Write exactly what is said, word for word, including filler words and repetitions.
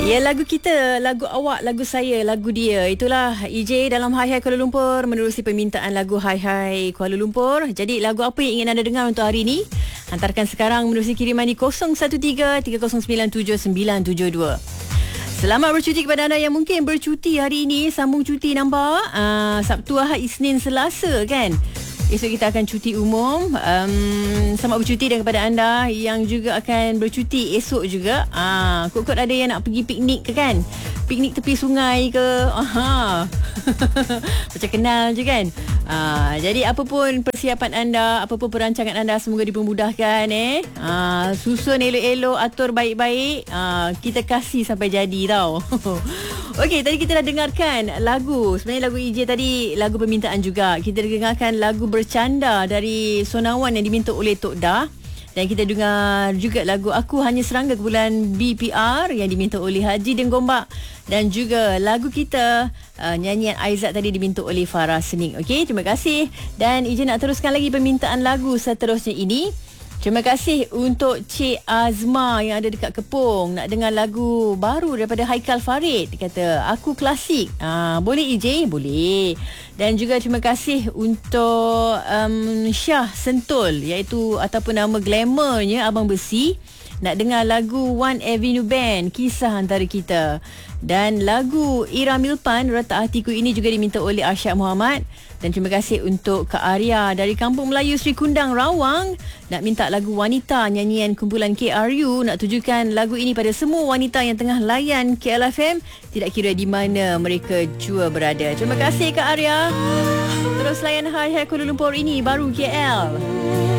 Ya, lagu kita, lagu awak, lagu saya, lagu dia. Itulah E J dalam Hai Hai Kuala Lumpur menerusi permintaan lagu Hai Hai Kuala Lumpur. Jadi lagu apa yang ingin anda dengar untuk hari ini? Hantarkan sekarang menerusi kiriman di kosong satu tiga tiga kosong sembilan tujuh sembilan tujuh dua. Selamat bercuti kepada anda yang mungkin bercuti hari ini. Sambung cuti nampak. Uh, Sabtu, Ahad, Isnin, Selasa kan? Esok kita akan cuti umum. um, Selamat bercuti dan kepada anda yang juga akan bercuti esok juga. Ah, Kot-kot ada yang nak pergi piknik ke kan? Piknik tepi sungai ke? Aha. Macam kenal je kan? Ah, jadi apapun persiapan anda, apapun perancangan anda, semoga dipermudahkan eh. Ah, susun elok-elok, atur baik-baik. Ah, kita kasih sampai jadi tau. Okey, tadi kita dah dengarkan lagu. Sebenarnya lagu E J tadi lagu permintaan juga. Kita dengarkan lagu Bercanda dari Sonawan yang diminta oleh Tok Dah. Dan kita dengar juga lagu Aku Hanya Serangga kumpulan B P R yang diminta oleh Haji Denggombak. Dan juga lagu kita, uh, nyanyian Aizat tadi diminta oleh Farah Sening. Okey, terima kasih. Dan E J nak teruskan lagi permintaan lagu seterusnya ini. Terima kasih untuk Cik Azma yang ada dekat Kepong. Nak dengar lagu baru daripada Haikal Farid. Dia kata, aku klasik. Ah, boleh E J? Boleh. Dan juga terima kasih untuk um, Syah Sentul, iaitu ataupun nama glamournya Abang Besi. Nak dengar lagu One Avenue Band, Kisah Antara Kita. Dan lagu Ira Milpan, Retak Hatiku ini juga diminta oleh Arsyad Muhammad. Dan terima kasih untuk Kak Arya dari Kampung Melayu Sri Kundang, Rawang. Nak minta lagu Wanita, nyanyian kumpulan K R U. Nak tujukan lagu ini pada semua wanita yang tengah layan K L F M, tidak kira di mana mereka jua berada. Terima kasih Kak Arya. Terus layan Hai Hai Kuala Lumpur ini, baru K L.